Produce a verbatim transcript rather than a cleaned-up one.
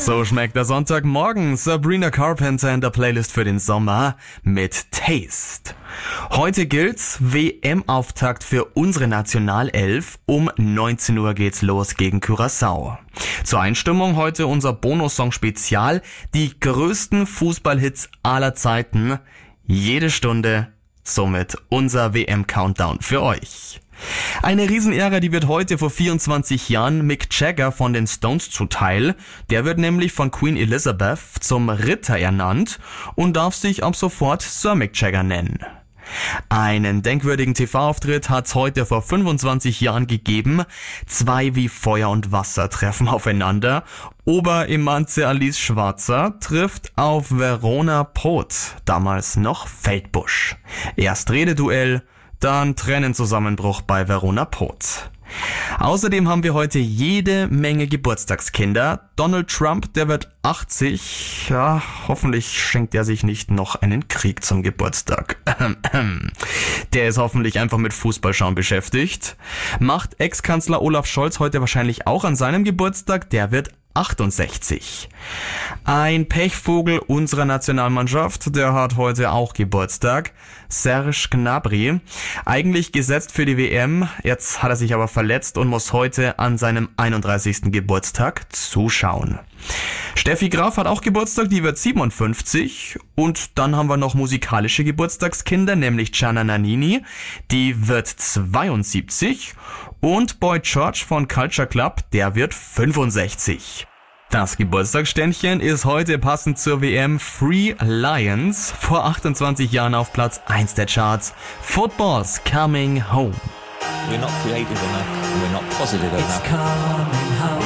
So schmeckt der Sonntagmorgen. Sabrina Carpenter in der Playlist für den Sommer mit Taste. Heute gilt's W M-Auftakt für unsere Nationalelf. Um neunzehn Uhr geht's los gegen Curaçao. Zur Einstimmung heute unser Bonussong-Spezial. Die größten Fußballhits aller Zeiten. Jede Stunde. Somit unser W M-Countdown für euch. Eine Riesenehre, die wird heute vor vierundzwanzig Jahren Mick Jagger von den Stones zuteil. Der wird nämlich von Queen Elizabeth zum Ritter ernannt und darf sich ab sofort Sir Mick Jagger nennen. Einen denkwürdigen T V-Auftritt hat's heute vor fünfundzwanzig Jahren gegeben. Zwei wie Feuer und Wasser treffen aufeinander. Oberimmanze Alice Schwarzer trifft auf Verona Poth, damals noch Feldbusch. Erst Rededuell, dann Tränenzusammenbruch bei Verona Poth. Außerdem haben wir heute jede Menge Geburtstagskinder. Donald Trump, der wird achtzig. Ja, hoffentlich schenkt er sich nicht noch einen Krieg zum Geburtstag. Der ist hoffentlich einfach mit Fußballschauen beschäftigt. Macht Ex-Kanzler Olaf Scholz heute wahrscheinlich auch an seinem Geburtstag. Der wird achtundsechzig. Ein Pechvogel unserer Nationalmannschaft, der hat heute auch Geburtstag. Serge Gnabry. Eigentlich gesetzt für die W M, jetzt hat er sich aber verletzt und muss heute an seinem einunddreißigsten Geburtstag zuschauen. Steffi Graf hat auch Geburtstag, die wird siebenundfünfzig. Und dann haben wir noch musikalische Geburtstagskinder, nämlich Gianna Nannini, die wird zweiundsiebzig. Und Boy George von Culture Club, der wird fünfundsechzig. Das Geburtstagsständchen ist heute passend zur W M Free Lions, vor achtundzwanzig Jahren auf Platz eins der Charts. Football's coming home. We're not creative enough, we're not positive enough. It's coming home.